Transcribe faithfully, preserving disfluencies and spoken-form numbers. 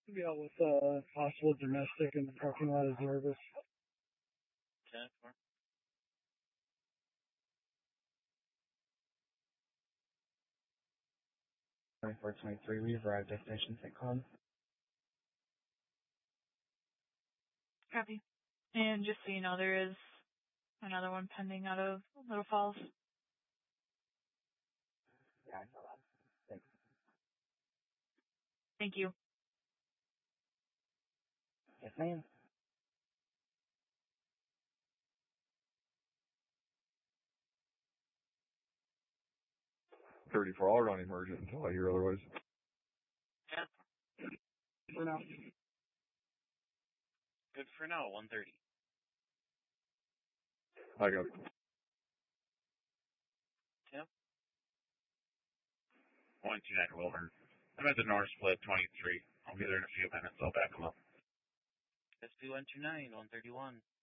Yeah, with uh, possible domestic in the parking lot of Nervous. ten four. twenty-four twenty-three, we've arrived destination Saint Cloud. Copy. And just so you know, there is another one pending out of Little Falls. Yeah, I saw that. Thanks. Thank you. Yes, ma'am. thirty-four, I'll run emergent until I hear otherwise. ten. For now. Good for now, one thirty. I got it. Tim? one two nine Wilburn. I'm at the North Split twenty-three. I'll be there in a few minutes. I'll back them up. S P one two nine, one thirty-one.